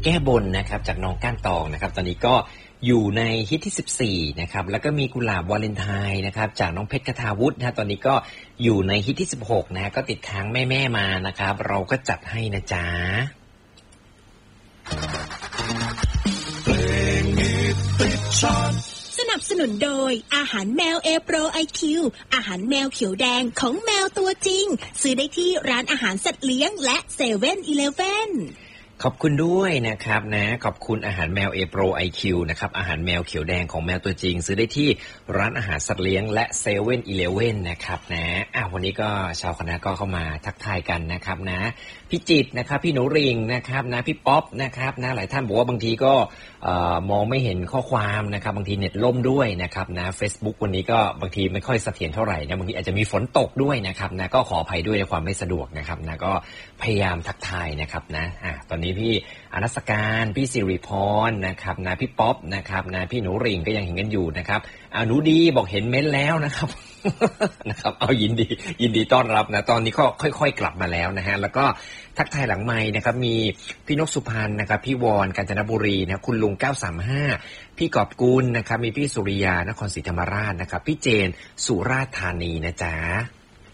แก้บนนะครับจากน้องก้านตองนะครับตอนนี้ก็อยู่ในฮิตที่14นะครับแล้วก็มีกุหลาบวาเลนไทน์นะครับจากน้องเพชรคทาวุฒินะตอนนี้ก็อยู่ในฮิตที่16นะก็ติดค้างแม่ๆมานะครับเราก็จัดให้นะจ๊ะสนับสนุนโดยอาหารแมวเอโปรไอคิวอาหารแมวเขียวแดงของแมวตัวจริงซื้อได้ที่ร้านอาหารสัตว์เลี้ยงและเซเว่นอีเลฟเว่นขอบคุณด้วยนะครับนะขอบคุณอาหารแมวเอโปรไอคิวนะครับอาหารแมวเขียวแดงของแมวตัวจริงซื้อได้ที่ร้านอาหารสัตว์เลี้ยงและเซเว่นอีเลฟเว่นนะครับนะวันนี้ก็ชาวคณะก็เข้ามาทักทายกันนะครับนะพี่จิตนะครับพี่หนูริงนะครับนะพี่ป๊อปนะครับนะหลายท่านบอกว่าบางทีก็มองไม่เห็นข้อความนะครับบางทีเน็ตล่มด้วยนะครับนะ Facebook วันนี้ก็บางทีไม่ค่อยเสถียรเท่าไหร่นะบางทีอาจจะมีฝนตกด้วยนะครับนะก็ขออภัยด้วยในความไม่สะดวกนะครับนะก็พยายามทักทายนะครับนะตอนนี้พี่อนัสการพี่สิริพรนะครับนะพี่ป๊อปนะครับนะพี่หนูริงก็ยังเห็นกันอยู่นะครับหนูดีบอกเห็นเม้นแล้วนะครับ นะครับเอายินดีต้อนรับนะตอนนี้ก็ค่อยๆกลับมาแล้วนะฮะแล้วก็ทักทายหลังไมค์นะครับมีพี่นกสุพรรณนะครับพี่วอนกาญจนบุรีนะคุณลุง935พี่กอบกุลนะครับมีพี่สุริยานครศรีธรรมราชนะครับพี่เจนสุราษฎร์ธานีนะจ๊ะ